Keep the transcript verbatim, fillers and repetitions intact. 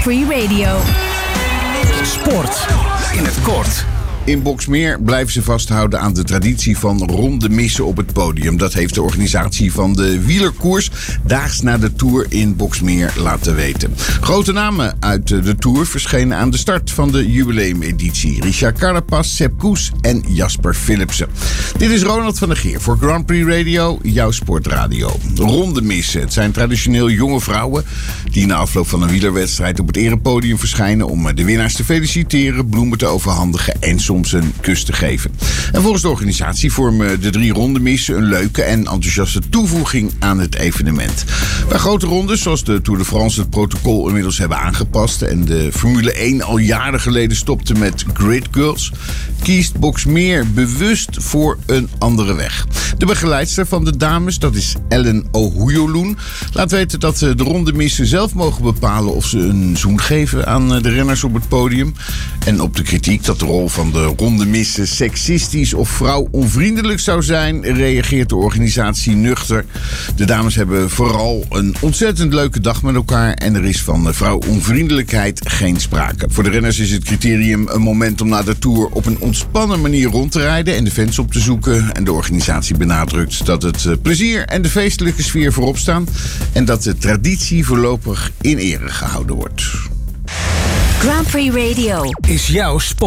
Prix Radio. Sport in het kort. In Boxmeer blijven ze vasthouden aan de traditie van ronde missen op het podium. Dat heeft de organisatie van de wielerkoers daags na de Tour in Boxmeer laten weten. Grote namen uit de Tour verschenen aan de start van de jubileumeditie. Richard Carapaz, Sepp Kuss en Jasper Philipsen. Dit is Ronald van der Geer voor Grand Prix Radio, jouw sportradio. Ronde missen. Het zijn traditioneel jonge vrouwen die na afloop van een wielerwedstrijd op het erepodium verschijnen om de winnaars te feliciteren, bloemen te overhandigen en soms een kus te geven. En volgens de organisatie vormen de drie rondemissen een leuke en enthousiaste toevoeging aan het evenement. Bij grote rondes, zoals de Tour de France, het protocol inmiddels hebben aangepast en de Formule één al jaren geleden stopte met Grid Girls, kiest Boxmeer bewust voor een andere weg. De begeleidster van de dames, dat is Ellen Ohoyoloen, laat weten dat de rondemissen zelf mogen bepalen of ze een zoen geven aan de renners op het podium. En op de kritiek dat de rol van de rondemissen seksistisch of vrouwonvriendelijk zou zijn, reageert de organisatie nuchter. De dames hebben vooral een ontzettend leuke dag met elkaar en er is van vrouwonvriendelijkheid geen sprake. Voor de renners is het criterium een moment om na de Tour op een ontspannen manier rond te rijden en de fans op te zoeken. En de organisatie benadrukt dat het plezier en de feestelijke sfeer voorop staan en dat de traditie voorlopig in ere gehouden wordt. Grand Prix Radio Is jouw sport.